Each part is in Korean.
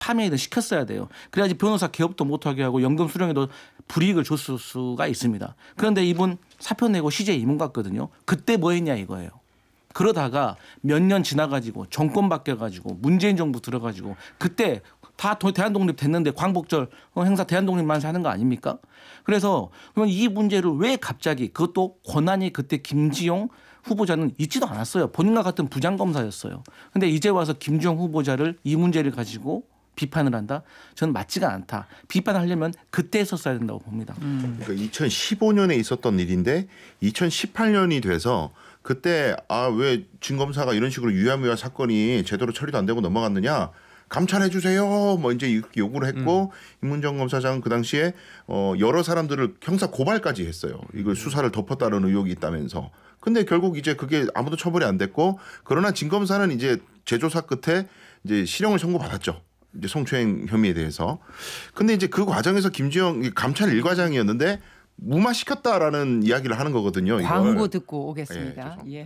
파면이든 시켰어야 돼요. 그래야지 변호사 개업도 못하게 하고 연금 수령에도 불이익을 줬을 수가 있습니다. 그런데 이분 사표 내고 시제 이문 갔거든요. 그때 뭐 했냐 이거예요. 그러다가 몇 년 지나가지고 정권 바뀌어가지고 문재인 정부 들어가지고 그때 다 대한독립 됐는데 광복절 행사 대한독립만 하는 거 아닙니까? 그래서 그러면 이 문제를 왜 갑자기 그것도 권한이 그때 김지용 후보자는 있지도 않았어요. 본인과 같은 부장검사였어요. 그런데 이제 와서 김지용 후보자를 이 문제를 가지고 비판을 한다? 저는 맞지가 않다. 비판하려면 그때 했었어야 된다고 봅니다. 그러니까 2015년에 있었던 일인데 2018년이 돼서 그때 왜 진검사가 이런 식으로 유야무야 사건이 제대로 처리도 안 되고 넘어갔느냐? 감찰해 주세요. 뭐 이제 이렇게 요구를 했고 임문정 검사장은 그 당시에 여러 사람들을 형사 고발까지 했어요. 이걸 수사를 덮었다는 의혹이 있다면서. 근데 결국 이제 그게 아무도 처벌이 안 됐고 그러나 진 검사는 이제 재조사 끝에 이제 실형을 선고받았죠. 이제 성추행 혐의에 대해서. 근데 이제 그 과정에서 김지영 감찰 1과장이었는데 무마시켰다라는 이야기를 하는 거거든요. 광고 이걸. 듣고 오겠습니다. 예.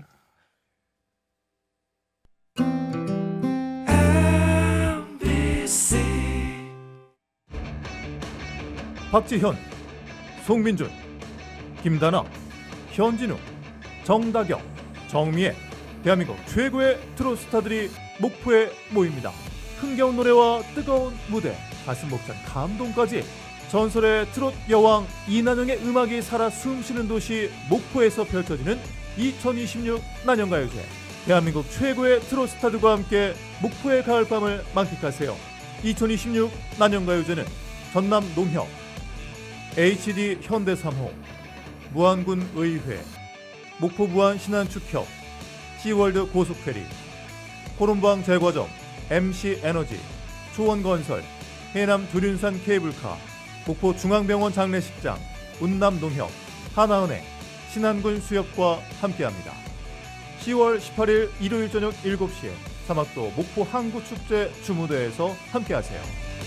박지현, 송민준, 김다나, 현진우, 정다경, 정미애, 대한민국 최고의 트로트 스타들이 목포에 모입니다. 흥겨운 노래와 뜨거운 무대, 가슴 벅찬 감동까지 전설의 트롯 여왕 이난영의 음악이 살아 숨쉬는 도시 목포에서 펼쳐지는 2026 난영가요제. 대한민국 최고의 트롯 스타들과 함께 목포의 가을밤을 만끽하세요. 2026 난영가요제는 전남 농협, HD 현대3호, 무안군 의회, 목포 무안 신안축협, 시월드 고속페리, 호rum방 제과점, MC에너지, 초원건설, 해남 두륜산 케이블카, 목포 중앙병원 장례식장, 운남농협, 하나은행, 신안군 수협과 함께합니다. 10월 18일 일요일 저녁 7시에 사막도 목포 항구축제 주무대에서 함께하세요.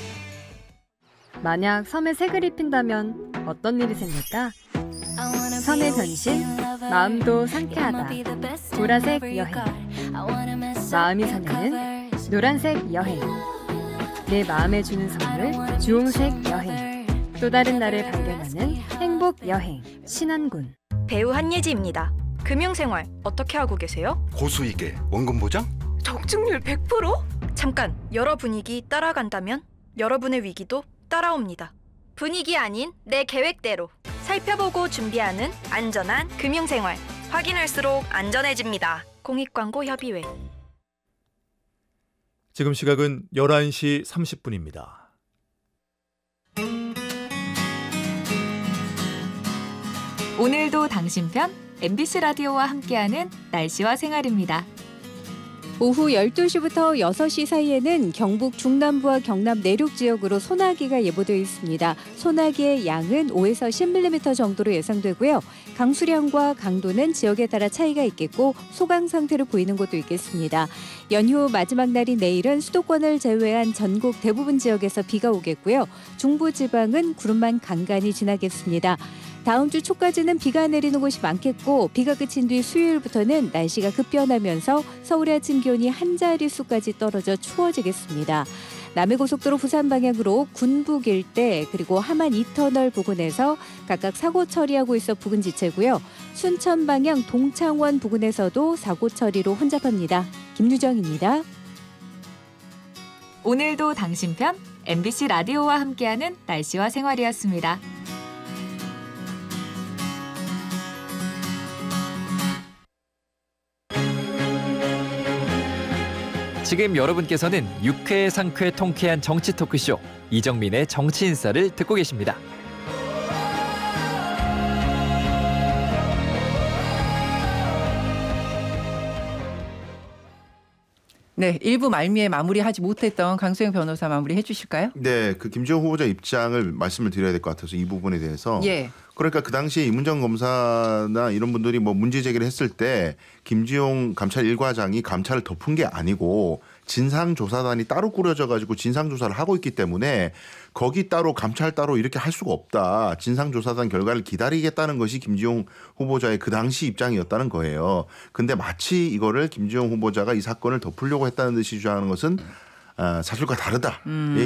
만약 섬에 색을 입힌다면 어떤 일이 생길까? 선의 변신, 마음도 상쾌하다. 보라색 여행. 마음이 설레는 노란색 여행. 내 마음에 주는 선물, 주홍색 여행. 또 다른 나를 발견하는 행복 여행. 신안군. 배우 한예지입니다. 금융생활 어떻게 하고 계세요? 고수익에 원금 보장? 적중률 100%? 잠깐, 여러 분위기 따라간다면 여러분의 위기도 따라옵니다. 분위기 아닌 내 계획대로 살펴보고 준비하는 안전한 금융생활. 확인할수록 안전해집니다. 공익광고협의회. 지금 시각은 11시 30분입니다. 오늘도 당신 편 MBC 라디오와 함께하는 날씨와 생활입니다. 오후 12시부터 6시 사이에는 경북 중남부와 경남 내륙 지역으로 소나기가 예보되어 있습니다. 소나기의 양은 5에서 10mm 정도로 예상되고요. 강수량과 강도는 지역에 따라 차이가 있겠고 소강 상태를 보이는 곳도 있겠습니다. 연휴 마지막 날인 내일은 수도권을 제외한 전국 대부분 지역에서 비가 오겠고요. 중부지방은 구름만 간간히 지나겠습니다. 다음 주 초까지는 비가 내리는 곳이 많겠고 비가 그친 뒤 수요일부터는 날씨가 급변하면서 서울의 아침 기온이 한 자릿수까지 떨어져 추워지겠습니다. 남해고속도로 부산 방향으로 군북 일대 그리고 함안 2터널 부근에서 각각 사고 처리하고 있어 부근 지체고요. 순천 방향 동창원 부근에서도 사고 처리로 혼잡합니다. 김유정입니다. 오늘도 당신 편 MBC 라디오와 함께하는 날씨와 생활이었습니다. 지금 여러분께서는 유쾌 상쾌 통쾌한 정치 토크쇼 이정민의 정치인싸를 듣고 계십니다. 네, 1부 말미에 마무리하지 못했던 강수영 변호사 마무리해 주실까요? 네, 그 김지영 후보자 입장을 말씀을 드려야 될 것 같아서 이 부분에 대해서. 예. 그러니까 그 당시에 임문정 검사나 이런 분들이 뭐 문제 제기를 했을 때 김지용 감찰 1과장이 감찰을 덮은 게 아니고 진상조사단이 따로 꾸려져 가지고 진상조사를 하고 있기 때문에 거기 따로 감찰 따로 이렇게 할 수가 없다. 진상조사단 결과를 기다리겠다는 것이 김지용 후보자의 그 당시 입장이었다는 거예요. 근데 마치 이거를 김지용 후보자가 이 사건을 덮으려고 했다는 듯이 주장하는 것은 사실과 다르다.